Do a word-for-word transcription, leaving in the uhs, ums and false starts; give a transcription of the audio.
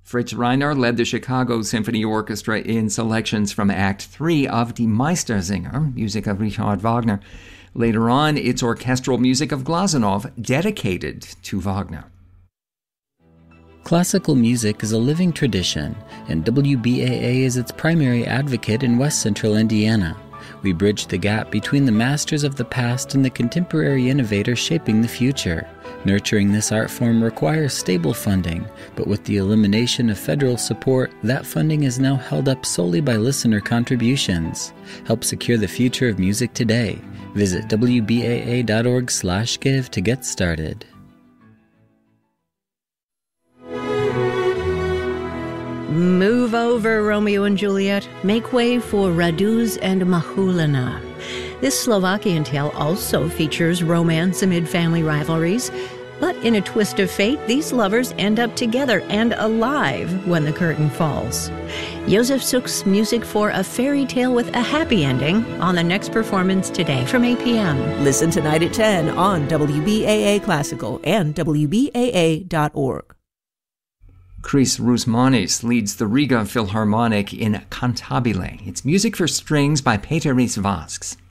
Fritz Reiner led the Chicago Symphony Orchestra in selections from Act three of Die Meistersinger, music of Richard Wagner. Later on, it's orchestral music of Glazunov, dedicated to Wagner. Classical music is a living tradition, and W B A A is its primary advocate in West Central Indiana. We bridge the gap between the masters of the past and the contemporary innovators shaping the future. Nurturing this art form requires stable funding, but with the elimination of federal support, that funding is now held up solely by listener contributions. Help secure the future of music today. Visit W B A A dot org slash give to get started. Move over, Romeo and Juliet. Make way for Raduz and Mahulina. This Slovakian tale also features romance amid family rivalries, but in a twist of fate, these lovers end up together and alive when the curtain falls. Josef Suk's music for a fairy tale with a happy ending on the next performance today from eight p.m. Listen tonight at ten on W B A A Classical and W B A A dot org. Chris Rusmanis leads the Riga Philharmonic in Cantabile. It's music for strings by Peteris Vasks.